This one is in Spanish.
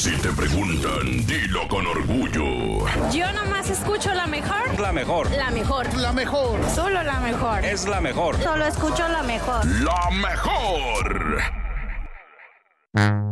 Si te preguntan, dilo con orgullo. Yo nomás escucho la mejor. La mejor. La mejor. La mejor. Solo la mejor. Es la mejor. Solo escucho la mejor. La mejor.